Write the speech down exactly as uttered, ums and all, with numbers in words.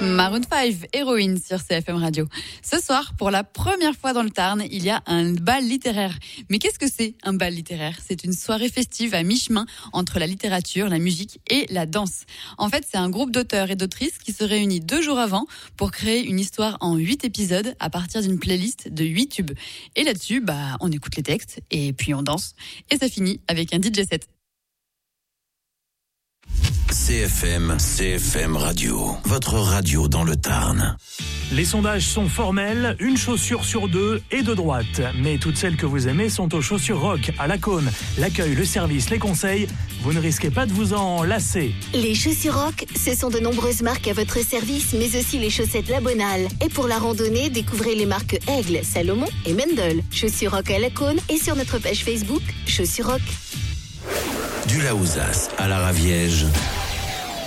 Maroon cinq, Héroïne sur C F M Radio. Ce soir, pour la première fois dans le Tarn, il y a un bal littéraire. Mais qu'est-ce que c'est un bal littéraire ? C'est une soirée festive à mi-chemin entre la littérature, la musique et la danse. En fait, c'est un groupe d'auteurs et d'autrices qui se réunit deux jours avant pour créer une histoire en huit épisodes à partir d'une playlist de huit tubes. Et là-dessus, bah, on écoute les textes et puis on danse. Et ça finit avec un D J set. C F M, C F M Radio, votre radio dans le Tarn. Les sondages sont formels, une chaussure sur deux est de droite. Mais toutes celles que vous aimez sont aux chaussures rock, à la cône. L'accueil, le service, les conseils, vous ne risquez pas de vous en lasser. Les chaussures rock, ce sont de nombreuses marques à votre service, mais aussi les chaussettes La Bonale. Et pour la randonnée, découvrez les marques Aigle, Salomon et Mendel. Chaussures rock à la cône et sur notre page Facebook, Chaussures rock. Du Laouzas à la Raviège,